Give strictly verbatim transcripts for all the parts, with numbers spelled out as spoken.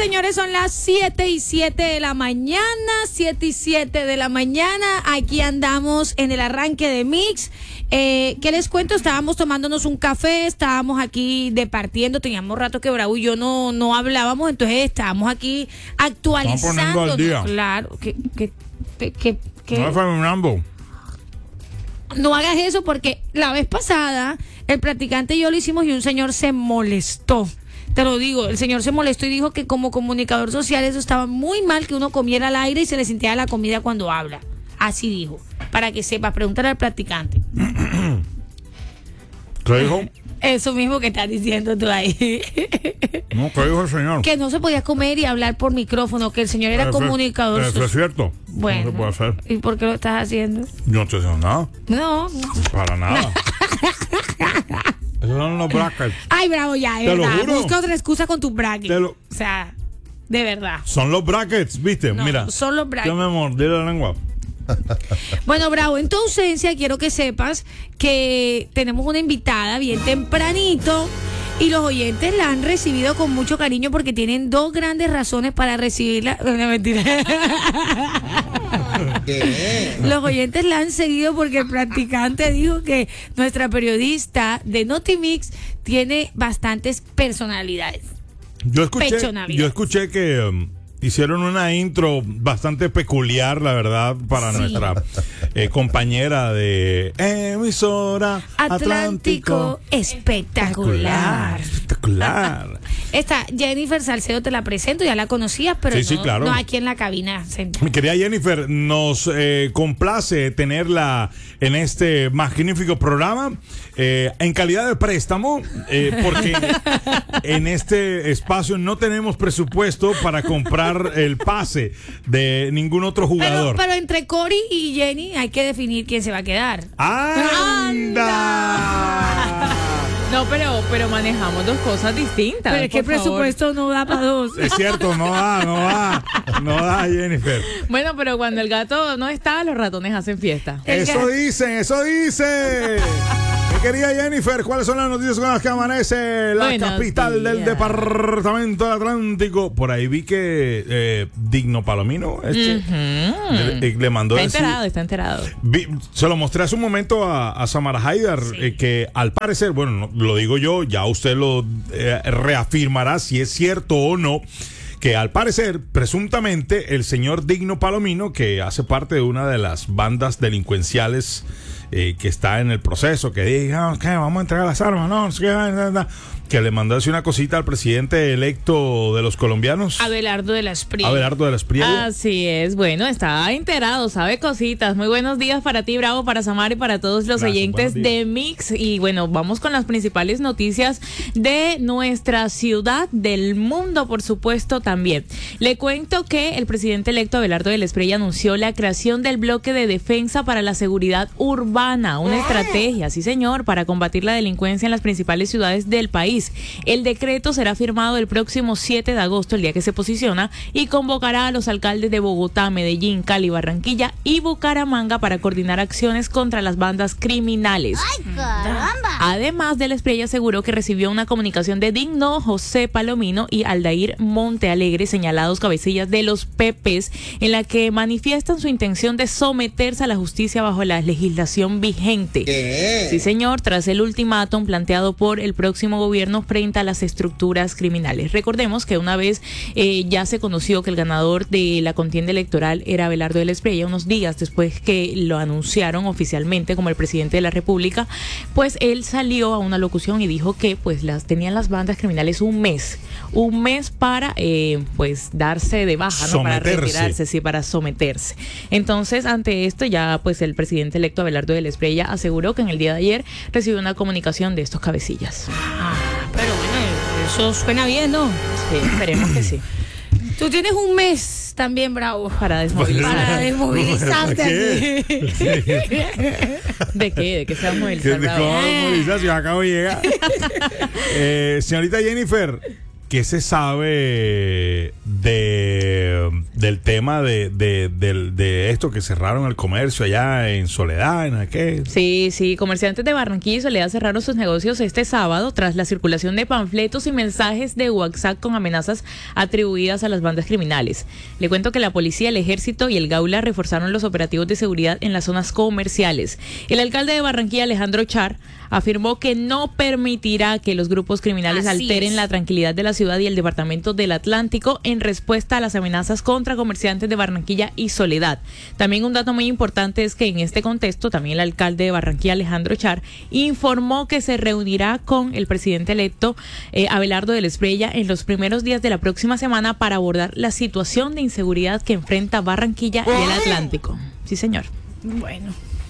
señores, son las siete y siete de la mañana, siete y siete de la mañana. Aquí andamos en el arranque de Mix. Eh, ¿Qué les cuento? Estábamos tomándonos un café, estábamos aquí departiendo, teníamos rato que Bravo y yo no, no hablábamos, entonces estábamos aquí actualizando. Al día. Claro, que, que, que, que no, Fernando. No hagas eso porque la vez pasada el practicante y yo lo hicimos y un señor se molestó. Te lo digo, el señor se molestó y dijo que como comunicador social eso estaba muy mal que uno comiera al aire y se le sintiera la comida cuando habla. Así dijo. Para que sepas, pregúntale al practicante. ¿Qué dijo? Eso mismo que estás diciendo tú ahí. No, ¿qué dijo el señor? Que no se podía comer y hablar por micrófono, que el señor era Eso, comunicador. Eso es cierto. Bueno. No se puede hacer. ¿Y por qué lo estás haciendo? Yo no estoy haciendo nada. No. no. Para nada. Esos son los brackets. Ay, Bravo, ya, de Te verdad. lo juro. Busca otra excusa con tus brackets. Te lo... O sea, de verdad. Son los brackets, ¿viste? No, Mira. son los brackets. Yo me mordí la lengua. Bueno, Bravo, en tu ausencia quiero que sepas que tenemos una invitada bien tempranito y los oyentes la han recibido con mucho cariño porque tienen dos grandes razones para recibirla. No, mentira. ¿Qué? Los oyentes la han seguido porque el practicante dijo que nuestra periodista de Notimix tiene bastantes personalidades. Yo escuché, yo escuché que um, hicieron una intro bastante peculiar, la verdad, para sí. nuestra eh, compañera de emisora Atlántico, Atlántico espectacular. Espectacular. Esta Jennifer Salcedo te la presento, ya la conocías, pero sí, no, sí, claro. no aquí en la cabina. Mi querida Jennifer, nos eh, complace tenerla en este magnífico programa eh, en calidad de préstamo, eh, porque en este espacio no tenemos presupuesto para comprar el pase de ningún otro jugador. Pero, pero entre Cory y Jenny hay que definir quién se va a quedar. ¡Anda! No, pero, pero manejamos dos cosas distintas. Pero es que el presupuesto no da para dos. Es cierto, no da, no da, no da, Jennifer. Bueno, pero cuando el gato no está, los ratones hacen fiesta. Eso dicen, eso dicen. Mi querida Jennifer, ¿cuáles son las noticias con las que amanece la Buenos capital días. del departamento del Atlántico? Por ahí vi que eh, Digno Palomino este, uh-huh. le, le mandó Está decir, enterado, está enterado. Vi, se lo mostré hace un momento a, a Samara Haidar, sí. eh, que al parecer, bueno, no, lo digo yo, ya usted lo eh, reafirmará si es cierto o no, que al parecer, presuntamente, el señor Digno Palomino, que hace parte de una de las bandas delincuenciales eh, que está en el proceso, que diga, ¿qué? Vamos a entregar las armas, no, no, que le mandó así una cosita al presidente electo de los colombianos, Abelardo de la Espriella. Abelardo de la Espriella. Así es, bueno, está enterado, sabe cositas. Muy buenos días para ti, Bravo, para Samara y para todos los Gracias, oyentes de Mix. Y bueno, vamos con las principales noticias de nuestra ciudad, del mundo, por supuesto, también. Le cuento que el presidente electo Abelardo de la Espriella anunció la creación del bloque de defensa para la seguridad urbana, una estrategia, sí señor, para combatir la delincuencia en las principales ciudades del país. El decreto será firmado el próximo siete de agosto, el día que se posiciona, y convocará a los alcaldes de Bogotá, Medellín, Cali, Barranquilla y Bucaramanga para coordinar acciones contra las bandas criminales. ¡Ay, caramba! Además, de la Espriella aseguró que recibió una comunicación de Digno José Palomino y Aldair Montealegre, señalados cabecillas de los P Ps, en la que manifiestan su intención de someterse a la justicia bajo la legislación vigente. ¿Qué? Sí, señor, tras el ultimátum planteado por el próximo gobierno frente a las estructuras criminales. Recordemos que una vez eh, ya se conoció que el ganador de la contienda electoral era Abelardo de la Espriella, unos días después que lo anunciaron oficialmente como el presidente de la República, pues él salió a una locución y dijo que pues las tenían las bandas criminales un mes, un mes para eh, pues darse de baja, ¿no? Para retirarse, sí, para someterse. Entonces, ante esto ya pues el presidente electo Abelardo de la Espriella aseguró que en el día de ayer recibió una comunicación de estos cabecillas. Ah, pero bueno, eso suena bien, ¿no? Sí, esperemos que sí. Tú tienes un mes también, Bravo, para desmovilizar. Para desmovilizarte. ¿De qué? ¿De qué? ¿De qué se va a movilizar? ¿De cómo desmovilización? Acabo de llegar. eh, señorita Jennifer, ¿qué se sabe de del tema de, de, de, de esto que cerraron el comercio allá en Soledad, en aquel? Sí, sí, comerciantes de Barranquilla y Soledad cerraron sus negocios este sábado tras la circulación de panfletos y mensajes de WhatsApp con amenazas atribuidas a las bandas criminales. Le cuento que la policía, el ejército y el Gaula reforzaron los operativos de seguridad en las zonas comerciales. El alcalde de Barranquilla, Alejandro Char, afirmó que no permitirá que los grupos criminales Así alteren es. la tranquilidad de la ciudad y el departamento del Atlántico en respuesta a las amenazas contra comerciantes de Barranquilla y Soledad. También un dato muy importante es que en este contexto también el alcalde de Barranquilla, Alejandro Char, informó que se reunirá con el presidente electo eh, Abelardo del Espriella en los primeros días de la próxima semana para abordar la situación de inseguridad que enfrenta Barranquilla y el Atlántico. Sí, señor. Bueno.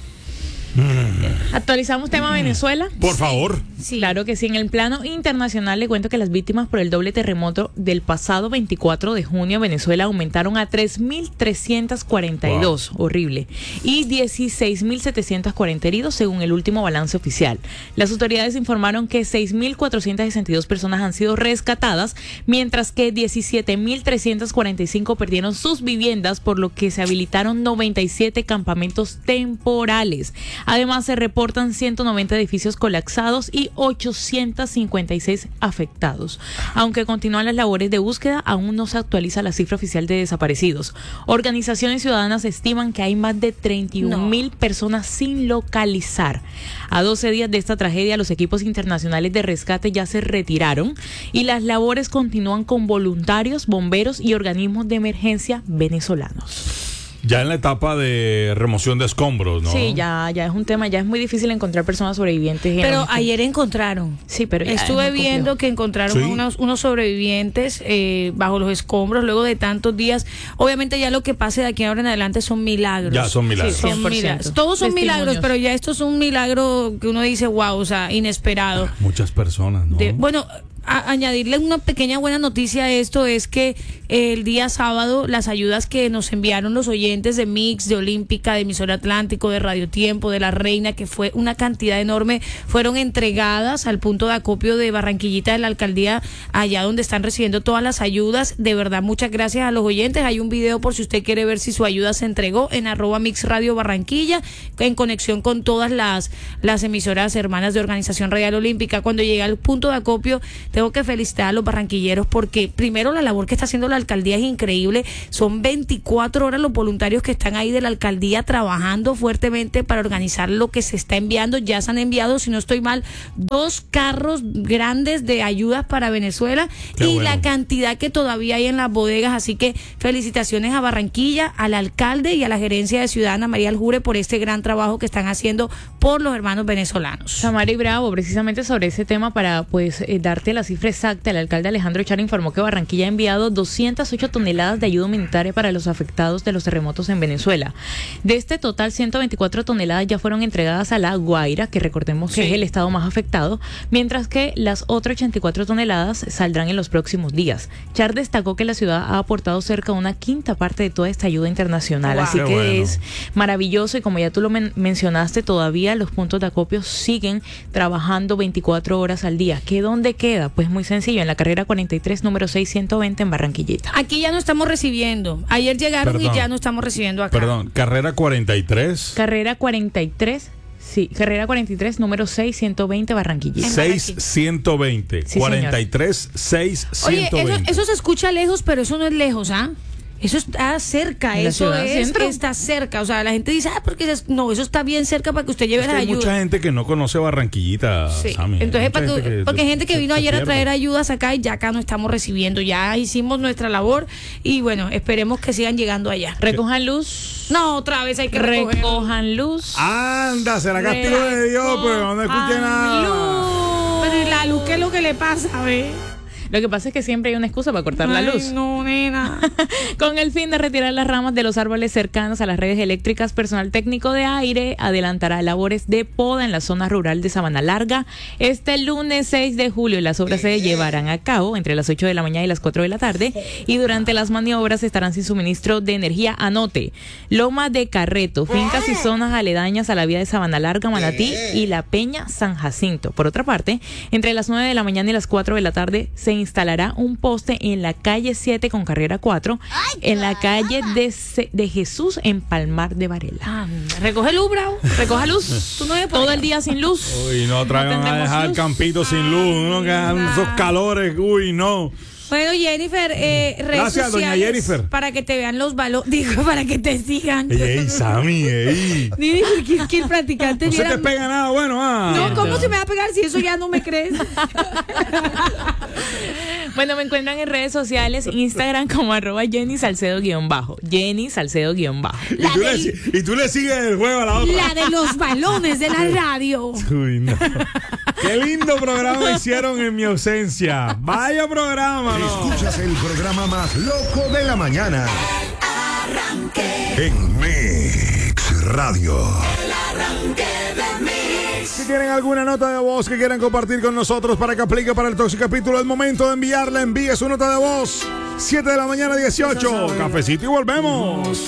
Actualizamos tema Venezuela. Por favor. Sí. Claro que sí. En el plano internacional le cuento que las víctimas por el doble terremoto del pasado veinticuatro de junio en Venezuela aumentaron a tres mil trescientos cuarenta y dos, wow. Horrible, y dieciséis mil setecientos cuarenta heridos según el último balance oficial. Las autoridades informaron que seis mil cuatrocientos sesenta y dos personas han sido rescatadas, mientras que diecisiete mil trescientos cuarenta y cinco perdieron sus viviendas, por lo que se habilitaron noventa y siete campamentos temporales. Además, se reportan ciento noventa edificios colapsados y ochocientos cincuenta y seis afectados. Aunque continúan las labores de búsqueda, aún no se actualiza la cifra oficial de desaparecidos. Organizaciones ciudadanas estiman que hay más de treinta y un mil no. personas sin localizar. A doce días de esta tragedia, los equipos internacionales de rescate ya se retiraron y las labores continúan con voluntarios, bomberos y organismos de emergencia venezolanos. Ya en la etapa de remoción de escombros, ¿no? Sí, ya, ya es un tema, ya es muy difícil encontrar personas sobrevivientes. Pero ayer encontraron. Sí, pero ya estuve viendo complejo. que encontraron ¿Sí? unos, unos sobrevivientes eh, bajo los escombros luego de tantos días. Obviamente ya lo que pase de aquí ahora en adelante son milagros. Ya son milagros. Sí, son milagros. Todos son milagros, pero ya esto es un milagro que uno dice, wow, o sea, inesperado. Muchas personas, ¿no? De, bueno, a, añadirle una pequeña buena noticia a esto es que el día sábado las ayudas que nos enviaron los oyentes de Mix, de Olímpica, de Emisora Atlántico, de Radio Tiempo, de La Reina, que fue una cantidad enorme, fueron entregadas al punto de acopio de Barranquillita de la alcaldía, allá donde están recibiendo todas las ayudas. De verdad, muchas gracias a los oyentes. Hay un video por si usted quiere ver si su ayuda se entregó en arroba Mix Radio Barranquilla, en conexión con todas las, las emisoras hermanas de Organización Radial Olímpica. Cuando llegué al punto de acopio, tengo que felicitar a los barranquilleros porque primero la labor que está haciendo la alcaldía es increíble. Son veinticuatro horas los voluntarios que están ahí de la alcaldía trabajando fuertemente para organizar lo que se está enviando. Ya se han enviado, si no estoy mal, dos carros grandes de ayudas para Venezuela. Qué y bueno. La cantidad que todavía hay en las bodegas. Así que felicitaciones a Barranquilla, al alcalde y a la gerencia de Ciudadana María Aljure por este gran trabajo que están haciendo por los hermanos venezolanos. Samari Bravo, precisamente sobre ese tema, para pues eh, darte la cifra exacta, el alcalde Alejandro Char informó que Barranquilla ha enviado doscientas ocho toneladas de ayuda humanitaria para los afectados de los terremotos en Venezuela. De este total, ciento veinticuatro toneladas ya fueron entregadas a La Guaira, que recordemos que sí. es el estado más afectado, mientras que las otras ochenta y cuatro toneladas saldrán en los próximos días. Char destacó que la ciudad ha aportado cerca de una quinta parte de toda esta ayuda internacional, wow. así Qué que bueno. es maravilloso, y como ya tú lo men- mencionaste, todavía los puntos de acopio siguen trabajando veinticuatro horas al día. ¿Qué dónde queda? Pues muy sencillo, en la carrera cuarenta y tres, número seiscientos veinte en Barranquillita. Aquí ya no estamos recibiendo. Ayer llegaron Perdón. y ya no estamos recibiendo acá. Perdón, carrera cuarenta y tres. Carrera cuarenta y tres. Sí, carrera cuarenta y tres, número seiscientos veinte, Barranquillita. seiscientos veinte. Sí, cuarenta y tres, seiscientos veinte. Oye, eso, eso se escucha lejos, pero eso no es lejos, ¿ah? ¿eh? Eso está cerca, eso es, está cerca. O sea, la gente dice, ah, porque es, no, eso está bien cerca para que usted lleve es que la hay ayuda. Hay mucha gente que no conoce Barranquillita, sí. Sammy. Entonces, para que, que, porque hay gente que vino ayer a traer ayudas acá y ya acá no estamos recibiendo. Ya hicimos nuestra labor y bueno, esperemos que sigan llegando allá. Recojan luz. No, otra vez hay que recoger. Recojan luz. Anda, será castigo de Dios, pero no escuché nada. Luz. Pero la luz, ¿qué es lo que le pasa, ve? Lo que pasa es que siempre hay una excusa para cortar Ay, la luz. No, nena. Con el fin de retirar las ramas de los árboles cercanos a las redes eléctricas, personal técnico de aire adelantará labores de poda en la zona rural de Sabana Larga. Este lunes seis de julio las obras se llevarán a cabo entre las ocho de la mañana y las cuatro de la tarde, y durante las maniobras estarán sin suministro de energía. Anote: Loma de Carreto, fincas y zonas aledañas a la vía de Sabana Larga, Manatí y La Peña, San Jacinto. Por otra parte, entre las nueve de la mañana y las cuatro de la tarde se instalará un poste en la calle siete con carrera cuatro, en la calle de, Ce- de Jesús en Palmar de Varela. Ah, recoge luz, Bravo. Recoja luz. Tú no ves por Todo allá. el día sin luz. Uy, no traigan a tendremos dejar luz. Campito sin luz, uno que hagan esos calores, uy, no. Bueno, Jennifer, eh, redes Gracias, doña sociales Jennifer. para que te vean los valores, digo, para que te sigan. Ey, ey, Sammy, ey. Dime, que, que el practicante No se viera- te pega nada bueno, ah. No, ¿cómo se me va a pegar si eso ya no me crees? Bueno, me encuentran en redes sociales, Instagram como arroba Jenny Salcedo guión bajo. Jenny Salcedo guión bajo. Y tú, le, si- y tú le sigues el juego a la otra. La de los balones de la radio. Uy, no. Qué lindo programa hicieron en mi ausencia. Vaya programa, ¿no? Escuchas el programa más loco de la mañana. En Mix Radio. Si tienen alguna nota de voz que quieran compartir con nosotros para que aplique para el próximo capítulo, es momento de enviarla. Envíe su nota de voz. siete de la mañana, dieciocho. Cafecito y volvemos.